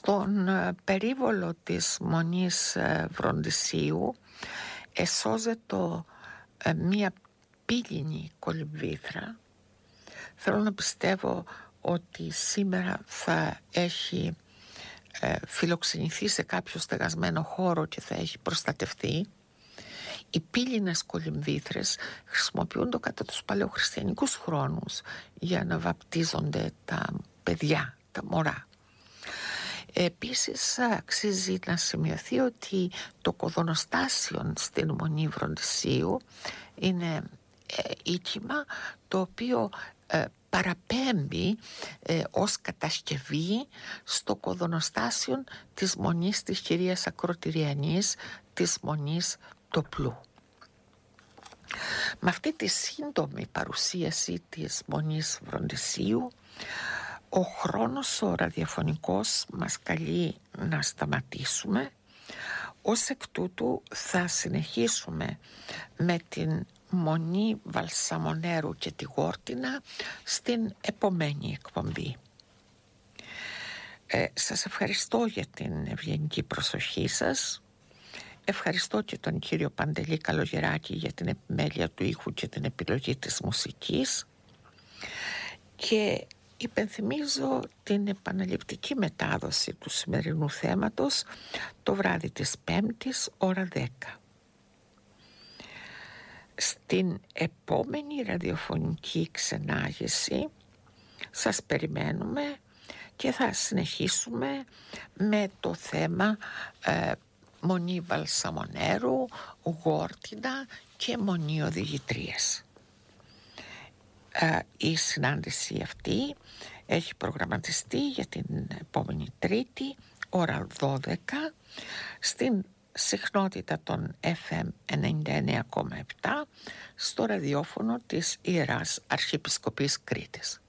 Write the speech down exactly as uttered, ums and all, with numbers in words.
Στον περίβολο της Μονής Βροντισίου εσώζεται μία πύληνη κολυμβήθρα. Θέλω να πιστεύω ότι σήμερα θα έχει ε, φιλοξενηθεί σε κάποιο στεγασμένο χώρο και θα έχει προστατευτεί. Οι πύληνες κολυμβήθρες χρησιμοποιούνται κατά τους παλαιοχριστιανικούς χρόνους για να βαπτίζονται τα παιδιά, τα μωρά. Επίσης αξίζει να σημειωθεί ότι το κοδωνοστάσιο στην Μονή Βροντισίου είναι ε, οίκημα το οποίο ε, παραπέμπει ε, ως κατασκευή στο κοδωνοστάσιο της Μονής της Κυρίας Ακροτηριανής, της Μονής Τοπλού. Με αυτή τη σύντομη παρουσίαση της Μονής Βροντισίου, ο χρόνος ο ραδιοφωνικός μας καλεί να σταματήσουμε. Ως εκ τούτου θα συνεχίσουμε με την Μονή Βαλσαμονέρου και τη Γόρτινα στην επομένη εκπομπή. Ε, σας ευχαριστώ για την ευγενική προσοχή σας. Ευχαριστώ και τον κύριο Παντελή Καλογεράκη για την επιμέλεια του ήχου και την επιλογή της μουσικής και υπενθυμίζω την επαναληπτική μετάδοση του σημερινού θέματος το βράδυ της Πέμπτης ώρα δέκα. Στην επόμενη ραδιοφωνική ξενάγηση σας περιμένουμε και θα συνεχίσουμε με το θέμα ε, Μονή Βαλσαμονέρου, Γόρτινα και Μονή Οδηγητρίας. Ε, η συνάντηση αυτή έχει προγραμματιστεί για την επόμενη Τρίτη ώρα δώδεκα στην συχνότητα των εφ εμ ενενήντα εννέα κόμμα επτά στο ραδιόφωνο της Ιεράς Αρχιεπισκοπής Κρήτης.